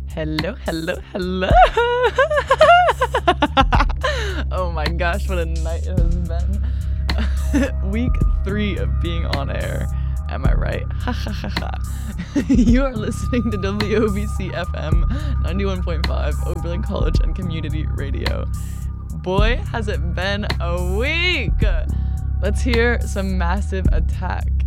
Hello, hello, hello. Oh my gosh, what a night it has been. Week 3 of being on air. Am I right? Ha ha ha ha. You are listening to WOBC FM 91.5 Oberlin College and Community Radio. Boy, has it been a week. Let's hear some Massive Attack.